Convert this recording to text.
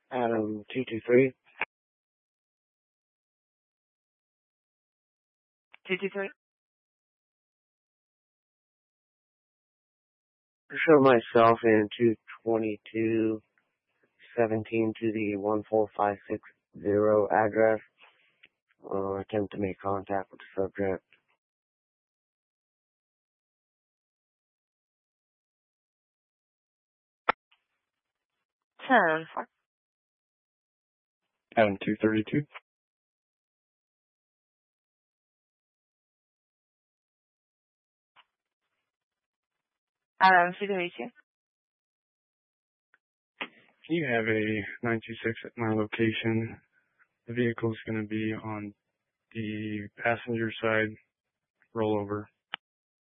Adam 223. 223. Show myself in 22217 to the 14560 address. Attempt to make contact with the subject. Adam 232. Adam 232. You have a 926 at my location. The vehicle is going to be on the passenger side rollover.